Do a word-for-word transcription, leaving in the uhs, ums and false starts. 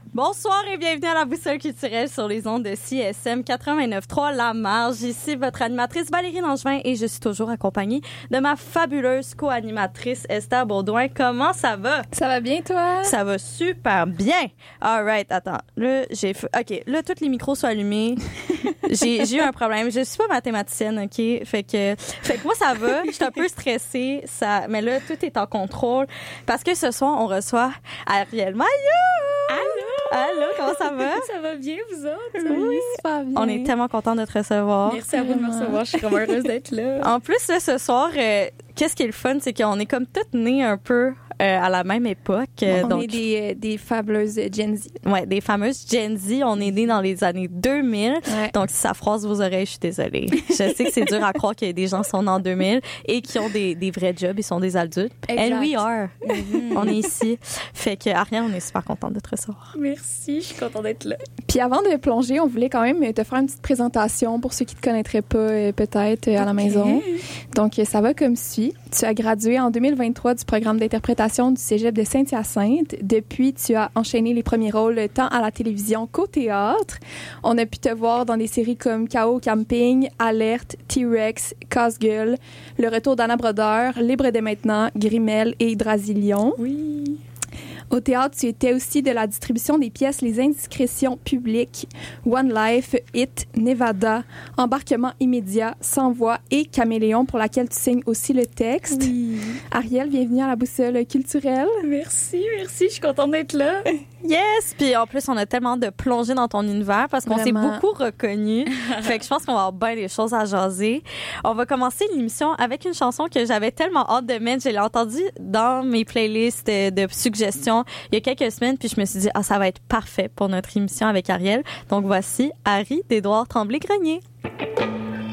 Bonsoir et bienvenue à la boussole culturelle sur les ondes de C S M quatre-vingt-neuf trois La Marge. Ici votre animatrice Valérie Langevin et je suis toujours accompagnée de ma fabuleuse co-animatrice Esther Baudouin. Comment ça va? Ça va bien, toi? Ça va super bien. All right, attends. Là, j'ai fait... OK, là, tous les micros sont allumés. j'ai, j'ai eu un problème. Je suis pas mathématicienne, OK? Fait que, fait que moi, ça va. Je suis un peu stressée. Ça... Mais là, tout est en contrôle. Parce que ce soir, on reçoit Ariel Maillot. Allô? Allô, comment ça va? Ça va bien, vous autres? Oui, super bien. On est tellement contents de te recevoir. Merci à vous de me recevoir. Je suis vraiment heureuse d'être là. En plus, là, ce soir, euh, qu'est-ce qui est le fun, c'est qu'on est comme toutes nées un peu euh, à la même époque. Euh, on donc, est des, euh, des fabuleuses Gen Z. Ouais, des fameuses Gen Z. On est nés dans les années deux mille. Ouais. Donc, si ça froisse vos oreilles, je suis désolée. Je sais que c'est dur à croire qu'il y a des gens qui sont nés en deux mille et qui ont des, des vrais jobs. Ils sont des adultes. Exact. And we are. Mm-hmm. On est ici. Fait que, Ariel, on est super contente de te recevoir. Merci, je suis contente d'être là. Puis avant de plonger, on voulait quand même te faire une petite présentation pour ceux qui ne te connaîtraient pas euh, peut-être euh, à la Okay. maison. Donc, euh, ça va comme suit. Tu as gradué en deux mille vingt-trois du programme d'interprétation du Cégep de Saint-Hyacinthe. Depuis, tu as enchaîné les premiers rôles tant à la télévision qu'au théâtre. On a pu te voir dans des séries comme K O Camping, Alerte, T-Rex, Casse-Gueule, Le Retour d'Anna Brodeur, Libre dès maintenant, Grimel et Hydrasilion. Oui. Au théâtre, tu étais aussi de la distribution des pièces Les Indiscrétions publiques, One Life, Hit, Nevada, Embarquement immédiat, Sans voix et Caméléon, pour laquelle tu signes aussi le texte. Oui. Ariel, bienvenue à la boussole culturelle. Merci, merci. Je suis contente d'être là. Yes! Puis en plus, on a tellement de plonger dans ton univers parce qu'on s'est Vraiment. beaucoup reconnus. Fait que je pense qu'on va avoir bien des choses à jaser. On va commencer l'émission avec une chanson que j'avais tellement hâte de mettre. Je l'ai entendue dans mes playlists de suggestions il y a quelques semaines, puis je me suis dit, ah, ça va être parfait pour notre émission avec Ariel. Donc voici Harry d'Édouard Tremblay-Grenier.